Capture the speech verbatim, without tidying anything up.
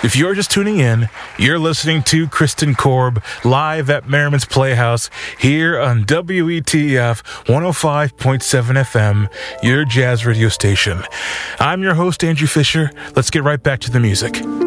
If you're just tuning in, you're listening to Kristen Korb live at Merriman's Playhouse here on W E T F one oh five point seven F M, your jazz radio station. I'm your host, Andrew Fisher. Let's get right back to the music.